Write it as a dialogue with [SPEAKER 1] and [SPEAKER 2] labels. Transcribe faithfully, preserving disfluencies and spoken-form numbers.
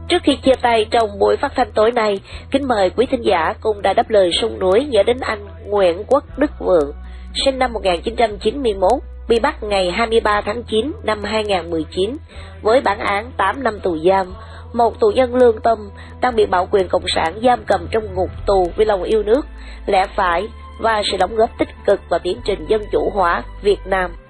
[SPEAKER 1] Trước khi chia tay trong buổi phát thanh tối nay, kính mời quý thính giả cùng đã đáp lời sông núi nhớ đến anh Nguyễn Quốc Đức Vượng, sinh năm một nghìn chín trăm chín mươi mốt, bị bắt ngày hai mươi ba tháng chín năm hai nghìn không trăm mười chín với bản án tám năm tù giam. Một tù nhân lương tâm đang bị bạo quyền cộng sản giam cầm trong ngục tù vì lòng yêu nước, lẽ phải và sự đóng góp tích cực vào tiến trình dân chủ hóa Việt Nam.